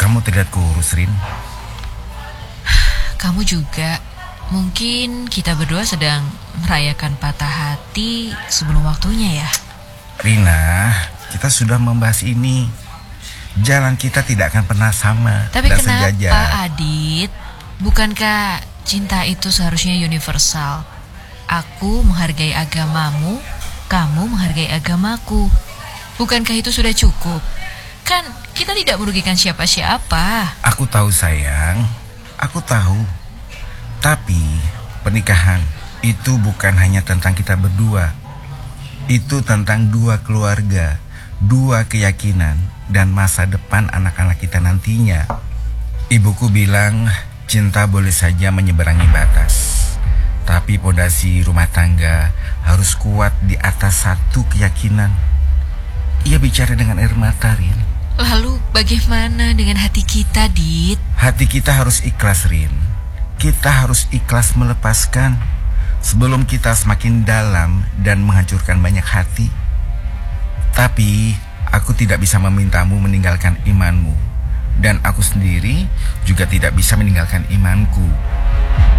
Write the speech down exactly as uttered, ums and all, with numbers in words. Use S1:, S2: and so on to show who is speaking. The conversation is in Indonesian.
S1: Kamu terlihat kurus, Rin.
S2: Kamu juga. Mungkin kita berdua sedang merayakan patah hati sebelum waktunya ya.
S1: Rina, kita sudah membahas ini. Jalan kita tidak akan pernah sama.
S2: Tapi
S1: dan
S2: kenapa,
S1: sejajar.
S2: Adit? Bukankah cinta itu seharusnya universal? Aku menghargai agamamu, kamu menghargai agamaku. Bukankah itu sudah cukup? Kan kita tidak merugikan siapa-siapa.
S1: Aku tahu sayang, aku tahu. Tapi pernikahan itu bukan hanya tentang kita berdua. Itu tentang dua keluarga, dua keyakinan, dan masa depan anak-anak kita nantinya. Ibuku bilang cinta boleh saja menyeberangi batas, tapi pondasi rumah tangga harus kuat di atas satu keyakinan. Ia bicara dengan air mata, Rin.
S2: Lalu bagaimana dengan hati kita, Dit?
S1: Hati kita harus ikhlas, Rin. Kita harus ikhlas melepaskan sebelum kita semakin dalam dan menghancurkan banyak hati. Tapi aku tidak bisa memintamu meninggalkan imanmu, dan aku sendiri juga tidak bisa meninggalkan imanku.